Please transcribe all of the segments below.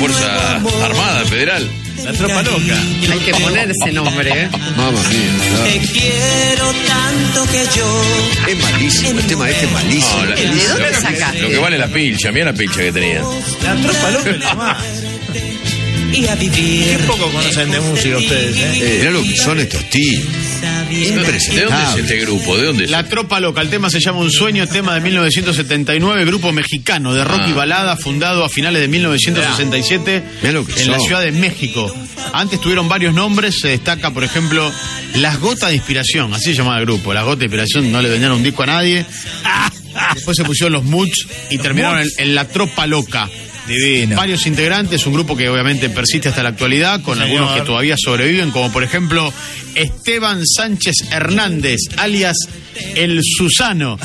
Fuerza Armada Federal. La Tropa Loca. Hay que poner ese nombre, ¿eh? Mamma mía, claro. Te quiero tanto que yo. Es malísimo, el tema este es malísimo. No, ¿De dónde sacaste? Lo que vale la pilcha, mira la pilcha que tenía. La Tropa Loca es la más. Y a vivir. Qué poco conocen de música ustedes, ¿eh? Mirá lo que son estos tíos. ¿De dónde es este grupo? ¿De dónde es? La Tropa Loca, el tema se llama Un Sueño, tema de 1979, grupo mexicano de rock y balada, fundado a finales de 1967 Mirá lo que en son. la Ciudad de México. Antes tuvieron varios nombres, se destaca, por ejemplo, Las Gotas de Inspiración, así se llamaba el grupo. Las Gotas de Inspiración, no le vendieron un disco a nadie. Después se pusieron los Much y terminaron en La Tropa Loca. Divino. Varios integrantes, un grupo que obviamente persiste hasta la actualidad, con algunos que todavía sobreviven, como por ejemplo Esteban Sánchez Hernández, alias El Susano.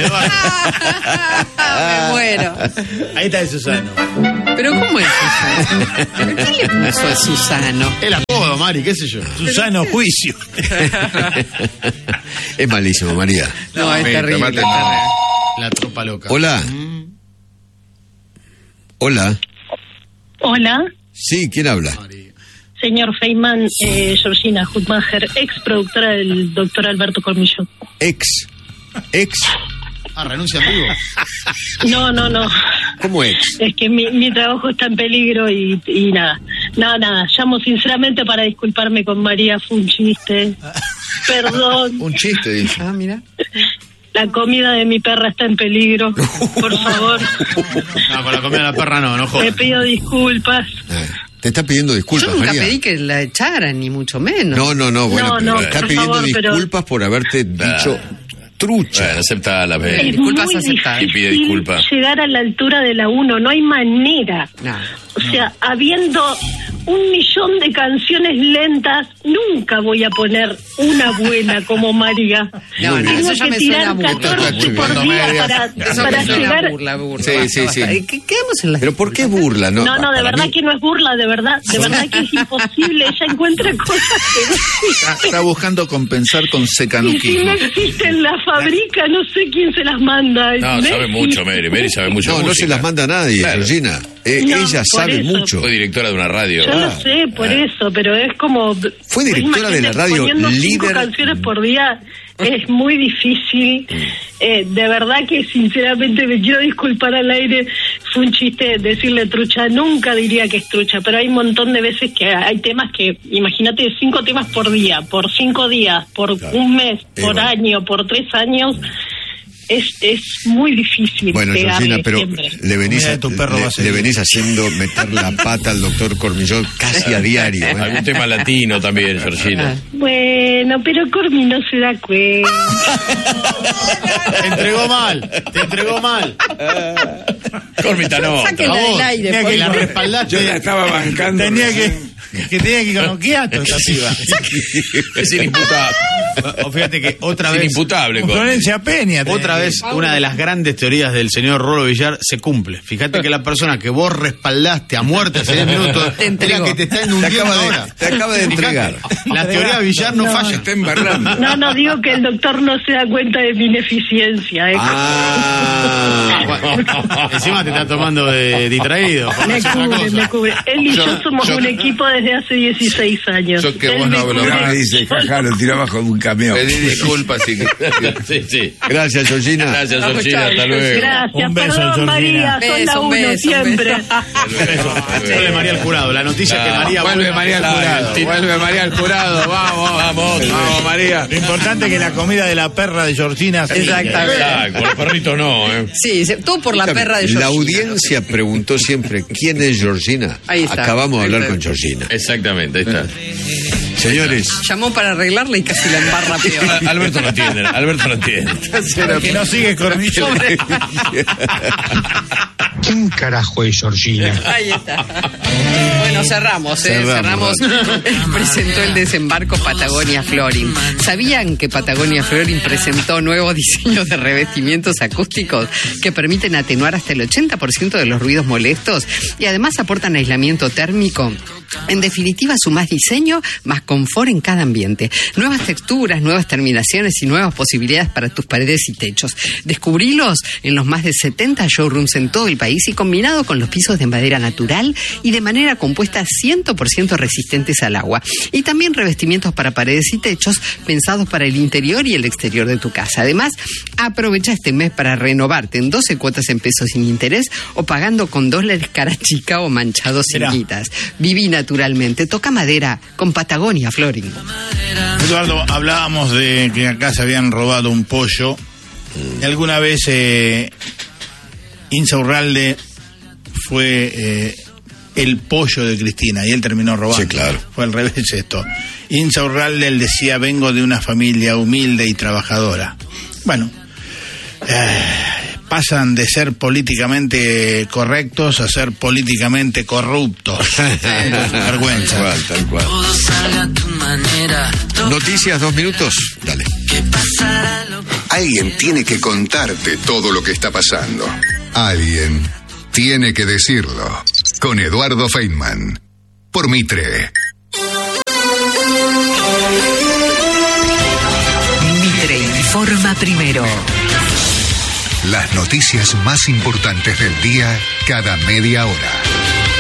Me muero. Ahí está el Susano. Pero ¿cómo es Susano? ¿Pero quién le puso a Susano? El apodo, Mari, qué sé yo. Susano Juicio. Es malísimo, María. No, es terrible. mate. La Tropa Loca. Hola. Hola. Hola, Sí, ¿quién habla? señor Feynman, Georgina Hutmacher, ex productora del doctor Alberto Cormillot. Ex. Ah, renuncia en vivo. No, ¿Cómo ex? es que mi trabajo está en peligro y nada. Nada, llamo sinceramente para disculparme con María, fue un chiste. Perdón, Un chiste, dice. Ah, mira. la comida de mi perra está en peligro, por favor. No, con la comida de la perra no Te jodas. pido disculpas. Te está pidiendo disculpas, Yo nunca María. pedí que la echaran, ni mucho menos. No, bueno, No, pero no, está por pidiendo favor, pero- disculpas por haberte dicho trucha. Bueno, acepta la Es disculpas muy aceptadas. Y pide difícil disculpas. llegar a la altura de la 1, no hay manera. No. O sea, habiendo 1.000.000 de canciones lentas, nunca voy a poner una buena como María. No, Tengo eso ya que me tirar suena burla. 14 por Muy día bien. Eso para me suena llegar... burla. Sí, Basta, sí, basta. sí. Quedemos en la... Pero ¿por qué burla? No, de para verdad mí- que no es burla, de verdad que es imposible. Ella encuentra cosas que no existen. Está buscando compensar con Y si secanuquismo. no existen, la fabrica, no sé quién se las manda. No, sabe mucho, Mary sabe mucho. No, de no música. se las manda a nadie, Claro. Georgina. No, Ella por sabe eso. mucho. Fue directora de una radio. Yo lo sé, por eso, pero es como... Fue directora de la radio poniendo 5 líder. canciones por día es muy difícil. De verdad que sinceramente me quiero disculpar al aire. Fue un chiste decirle trucha. Nunca diría que es trucha, pero hay un montón de veces que hay temas que, imagínate, 5 temas por día, por 5 días, por un mes, por bueno. año, por 3 años. Es muy difícil. Bueno, pegarle Georgina, pero siempre. le venís, Comida de tu perro va a ser. le venís haciendo meter la pata al doctor Cormillot casi a diario. ¿eh? Algún tema latino también, Georgina. Bueno, pero Cormi no se da cuenta. Te entregó mal. Cormita no. Sáquenla A vos, del aire, tenía por que la favor. respaldaste. Yo la estaba bancando. Tenía que ir con Oquiato esta piba. Es inimputable. O fíjate que otra Es vez... inimputable. Con Florencia Peña. Otra vez, una de las grandes teorías del señor Rolo Villar se cumple. Fíjate que la persona que vos respaldaste a muerte hace 10 minutos Te es entregó. la que te está inundiendo ahora. Te acaba de entregar. La teoría Villar no falla. Está embarrando. No, digo que el doctor no se da cuenta de mi ineficiencia. Ah, Encima te está tomando de distraído. Me cubre. Él y yo somos un equipo desde hace 16 años. Yo que Él vos me no cubre. me dice, jaja, lo tiró abajo de un camión. Pedí disculpas. Sí. gracias, Georgina. Gracias, Vamos, Georgina. chao, Hasta luego. Gracias, Un beso, perdón Georgina. María, son la Beso, uno beso, siempre. Vuelve María al jurado. La noticia es que María Vuelve María al jurado. Vuelve María al jurado. Vamos, María. Lo importante es que la comida de la perra de Georgina. Exactamente. Ah, con los perritos no, Sí, todo por la perra de La Georgina. audiencia preguntó siempre quién es Georgina. Ahí está. Acabamos de hablar Ahí está. con Georgina. Exactamente, ahí está. Señores, Llamó para arreglarla y casi la embarra peor. Alberto no entiende. Que no sigue Cormillo. ¿Quién carajo es Georgina? Ahí está. Bueno, cerramos. Presentó el desembarco Patagonia Flooring. ¿Sabían que Patagonia Flooring presentó nuevos diseños de revestimientos acústicos que permiten atenuar hasta el 80% de los ruidos molestos y además aportan aislamiento térmico? En definitiva, sumás diseño más confort en cada ambiente. Nuevas texturas, nuevas terminaciones y nuevas posibilidades para tus paredes y techos. Descubrilos en los más de 70 showrooms en todo el país y combinado con los pisos de madera natural y de manera compuesta 100% resistentes al agua. Y también revestimientos para paredes y techos pensados para el interior y el exterior de tu casa. Además, aprovecha este mes para renovarte en 12 cuotas en pesos sin interés o pagando con dólares cara chica o manchados cerquitas. Viví naturalmente, toca madera con Patagonia Flooring. Eduardo, hablábamos de que acá se habían robado un pollo. Y alguna vez Insaurralde fue el pollo de Cristina y él terminó robando. Sí, claro. Fue al revés esto. Insaurralde, él decía, vengo de una familia humilde y trabajadora. Bueno, pasan de ser políticamente correctos a ser políticamente corruptos. Vergüenza. Tal cual. Noticias, 2 minutos. Dale. Alguien tiene que contarte todo lo que está pasando. Alguien tiene que decirlo. Con Eduardo Feynman. Por Mitre. Mitre informa primero. Las noticias más importantes del día cada media hora.